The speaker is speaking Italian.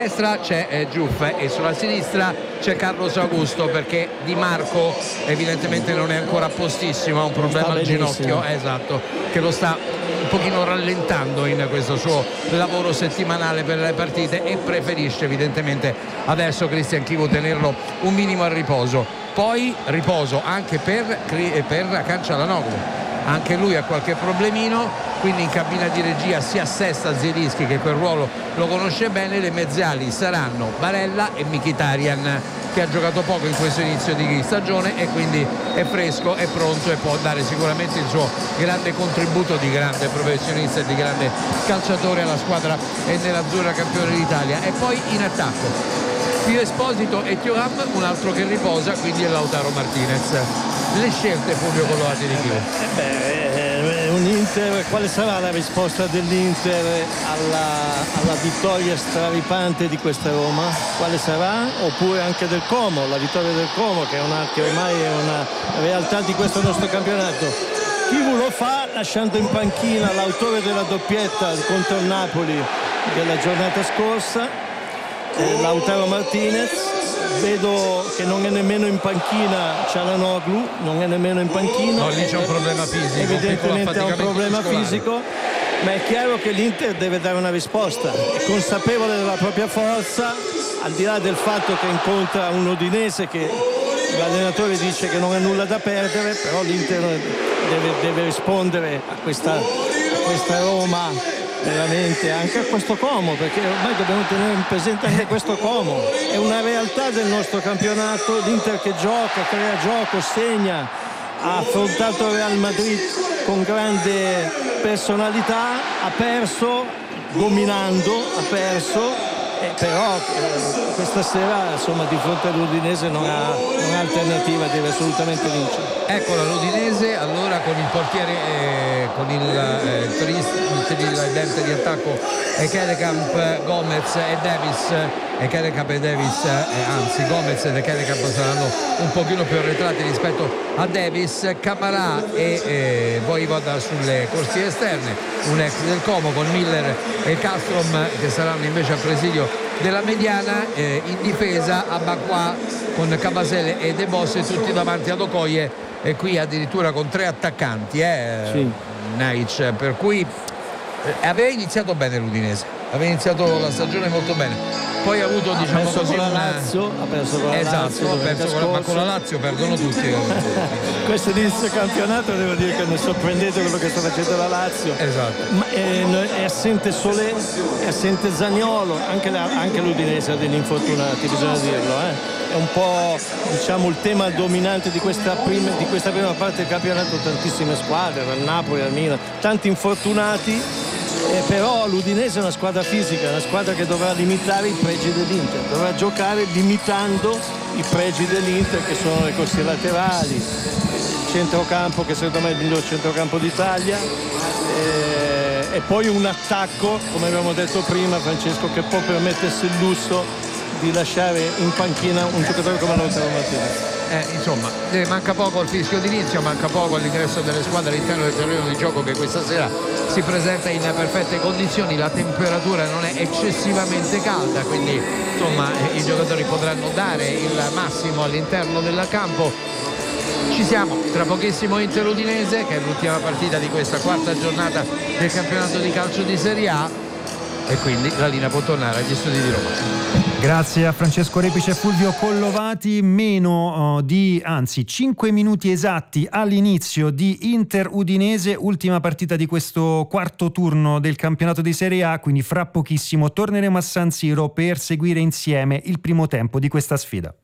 destra c'è Giuff e sulla sinistra c'è Carlos Augusto, perché Di Marco evidentemente non è ancora a postissimo, ha un problema al ginocchio, esatto, che lo sta un pochino rallentando in questo suo lavoro settimanale per le partite, e preferisce evidentemente adesso Christian Chivu tenerlo un minimo al riposo. Poi riposo anche per Calcialanoglu, anche lui ha qualche problemino, quindi in cabina di regia si assesta Zielinski, che quel ruolo lo conosce bene. Le mezzali saranno Barella e Mkhitaryan, che ha giocato poco in questo inizio di stagione e quindi è fresco, è pronto e può dare sicuramente il suo grande contributo di grande professionista e di grande calciatore alla squadra e nell'azzurra campione d'Italia. E poi in attacco Pio Esposito e Thuram, un altro che riposa, quindi è Lautaro Martinez. Le scelte, Fulvio Collovati, di chi? Un Inter, quale sarà la risposta dell'Inter alla vittoria straripante di questa Roma? Quale sarà? Oppure anche del Como, la vittoria del Como, che ormai è una realtà di questo nostro campionato. Chivu lo fa lasciando in panchina l'autore della doppietta contro il Napoli della giornata scorsa, Lautaro Martinez. Vedo che non è nemmeno in panchina Calhanoglu, non è nemmeno in panchina. No, lì c'è un problema fisico. Evidentemente ha un problema fisico, ma è chiaro che l'Inter deve dare una risposta. È consapevole della propria forza, al di là del fatto che incontra un Udinese che l'allenatore dice che non ha nulla da perdere, però l'Inter deve rispondere a questa Roma, veramente, anche a questo Como, perché ormai dobbiamo tenere in presente anche questo Como. È una realtà del nostro campionato, l'Inter che gioca, crea gioco, segna, ha affrontato il Real Madrid con grande personalità, ha perso dominando, però questa sera insomma di fronte all'Udinese non ha alternativa, deve assolutamente vincere. Eccola l'Udinese allora con il portiere, con il tridente di attacco Ekedekamp, Gomez e Davis. Ekedekamp e Davis, anzi Gomez ed Ekedekamp saranno un pochino più arretrati rispetto a Davis. Camarà e Voivoda sulle corsie esterne, un ex del Como, con Miller e Castrom che saranno invece a presidio della mediana. In difesa Abakwa con Kabasele e De Bosse, tutti davanti ad Okoye, e qui addirittura con 3 attaccanti, sì. Naic, per cui aveva iniziato bene l'Udinese, aveva iniziato la stagione molto bene, poi ha avuto diciamo così ha perso con la Lazio, ma con la Lazio perdono tutti. Questo inizio campionato devo dire che mi sorprendete quello che sta facendo la Lazio, esatto. Ma è assente Solé, è assente Zaniolo, anche l'Udinese ha degli infortunati, bisogna dirlo, È un po' diciamo il tema dominante di questa prima parte del campionato, tantissime squadre, dal Napoli al Milan, tanti infortunati. Però l'Udinese è una squadra fisica, una squadra che dovrà limitare i pregi dell'Inter, dovrà giocare limitando i pregi dell'Inter, che sono le corsie laterali, il centrocampo, che secondo me è il miglior centrocampo d'Italia, e poi un attacco, come abbiamo detto prima, Francesco, che può permettersi il lusso di lasciare in panchina un giocatore come Lautaro Martinez. Insomma, manca poco al fischio d'inizio, manca poco all'ingresso delle squadre all'interno del terreno di gioco, che questa sera si presenta in perfette condizioni. La temperatura non è eccessivamente calda, quindi insomma i giocatori potranno dare il massimo all'interno del campo. Ci siamo, tra pochissimo Inter-Udinese, che è l'ultima partita di questa quarta giornata del campionato di calcio di Serie A, e quindi la linea può tornare agli studi di Roma. Grazie a Francesco Repice e Fulvio Collovati. 5 minuti esatti all'inizio di Inter-Udinese, ultima partita di questo quarto turno del campionato di Serie A, quindi fra pochissimo torneremo a San Siro per seguire insieme il primo tempo di questa sfida.